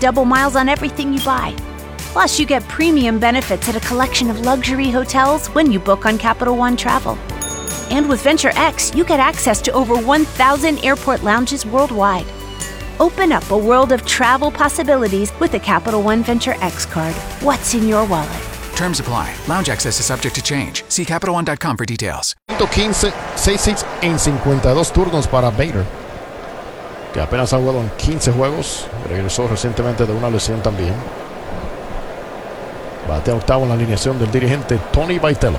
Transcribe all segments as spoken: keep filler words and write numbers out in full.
double miles on everything you buy. Plus, you get premium benefits at a collection of luxury hotels when you book on Capital One Travel. And with Venture X, you get access to over one thousand airport lounges worldwide. Open up a world of travel possibilities with the Capital One Venture X card. What's in your wallet? Terms apply. Lounge access is subject to change. See Capital One dot com for details. quince, seis hits en cincuenta y dos turnos para Bader, que apenas ha jugado en quince juegos. Regresó recientemente de una lesión también. Batea octavo en la alineación del dirigente Tony Vitello.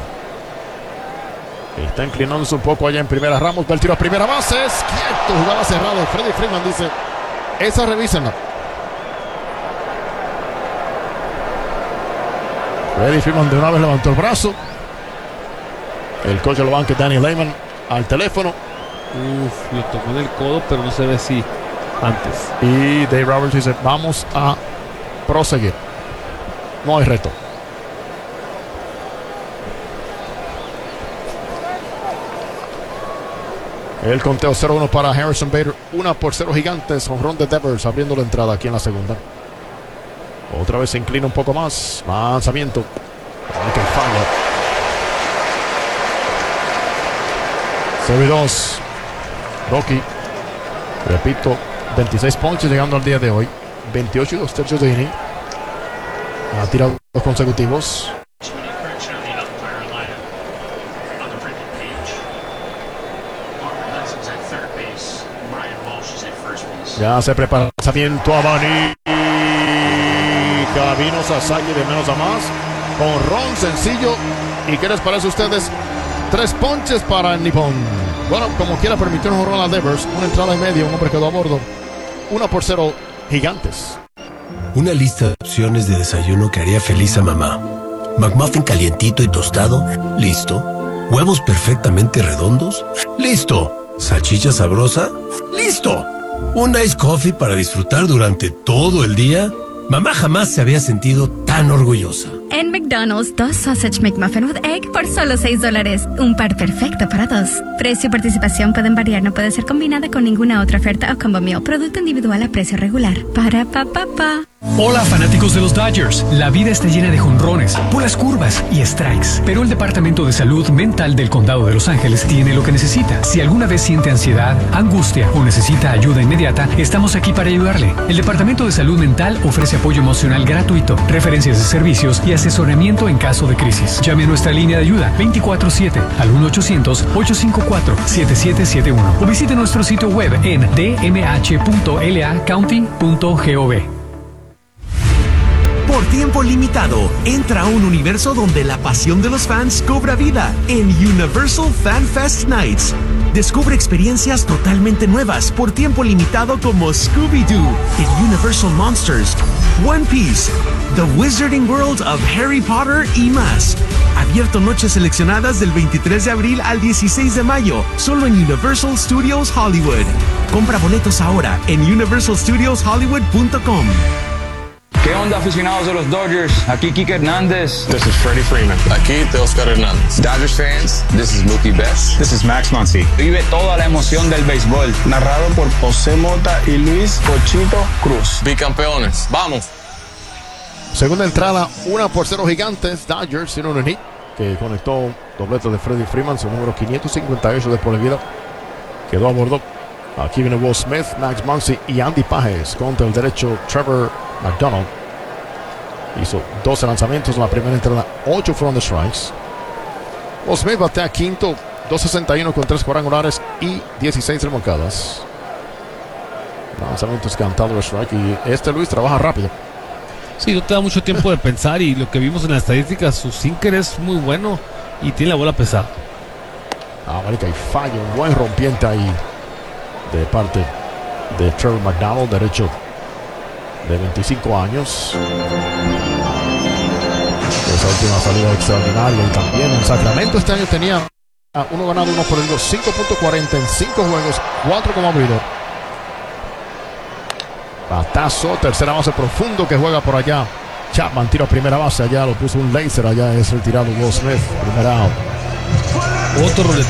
Está inclinándose un poco allá en primera. Ramos va el tiro a primera base. Es quieto, jugaba cerrado. Freddie Freeman dice: esa revísenla. Freddie Freeman de una vez levantó el brazo. El coach del banque, Danny Lehman, al teléfono. Uf, lo tocó en el codo, pero no se ve si antes. Y Dave Roberts dice: vamos a proseguir. No hay reto. El conteo cero uno para Harrison Bader. Una por cero Gigantes. Jonrón de Devers abriendo la entrada aquí en la segunda. Otra vez se inclina un poco más. Lanzamiento. Que falla. cero y dos. Rocky. Repito, veintiséis ponches llegando al día de hoy. veintiocho y dos tercios de inning. Ha tirado dos consecutivos. Ya se prepara el lanzamiento a Bani. Camino Sasaki de menos a más. Con ron sencillo. ¿Y qué les parece a ustedes? Tres ponches para el nipón. Bueno, como quiera, permitió un jonrón a Devers. Una entrada y media. Un hombre quedó a bordo. Una por cero Gigantes. Una lista de opciones de desayuno que haría feliz a mamá. McMuffin calientito y tostado. Listo. Huevos perfectamente redondos. Listo. Salchicha sabrosa. Listo. Un ice coffee para disfrutar durante todo el día. Mamá jamás se había sentido tan orgullosa. En McDonald's, dos Sausage McMuffin with Egg por solo seis dólares. Un par perfecto para dos. Precio y participación pueden variar, no puede ser combinada con ninguna otra oferta o combo meal. Producto individual a precio regular. Para pa pa pa. Hola fanáticos de los Dodgers. La vida está llena de jonrones, puras curvas y strikes. Pero el Departamento de Salud Mental del Condado de Los Ángeles tiene lo que necesita. Si alguna vez siente ansiedad, angustia o necesita ayuda inmediata, estamos aquí para ayudarle. El Departamento de Salud Mental ofrece apoyo emocional gratuito, referencias de servicios y asesoramiento en caso de crisis. Llame a nuestra línea de ayuda veinticuatro siete al uno ochocientos, ocho cinco cuatro, siete siete siete uno o visite nuestro sitio web en d m h punto l a county punto gov. Por tiempo limitado, entra a un universo donde la pasión de los fans cobra vida en Universal Fan Fest Nights. Descubre experiencias totalmente nuevas por tiempo limitado como Scooby-Doo, el Universal Monsters, One Piece, The Wizarding World of Harry Potter y más. Abierto noches seleccionadas del veintitrés de abril al dieciséis de mayo, solo en Universal Studios Hollywood. Compra boletos ahora en universal studios hollywood punto com. ¿Qué onda, aficionados de los Dodgers? Aquí Kike Hernández. This is Freddie Freeman. Aquí Teoscar Hernández. Dodgers fans, this is Mookie Betts. This is Max Muncy. Vive toda la emoción del béisbol. Narrado por José Mota y Luis Cochito Cruz. Bicampeones, vamos. Segunda entrada, una por cero Gigantes. Dodgers tiene un hit que conectó doblete de Freddie Freeman, su número quinientos cincuenta y ocho de por la vida. Quedó a bordo. Aquí viene Will Smith, Max Muncy y Andy Pages contra el derecho Trevor McDonald. Hizo doce lanzamientos en la primera entrada, ocho fueron de strikes. Will Smith batea quinto, dos sesenta y uno con tres cuadrangulares y dieciséis remolcadas. Lanzamientos cantados de strike y este Luis trabaja rápido. Sí, no te da mucho tiempo de pensar y lo que vimos en la estadística, su sinker es muy bueno y tiene la bola pesada. Ah, marica, y falla, un buen rompiente ahí de parte de Trevor McDonald, derecho de veinticinco años. Esa última salida extraordinaria. Y también en Sacramento este año tenía a uno ganado, uno perdido, cinco punto cuarenta en cinco juegos, cuatro como abridor. Batazo, tercera base profundo que juega por allá. Chapman tira a primera base, allá lo puso un laser, allá es retirado Will Smith, primera out. Otro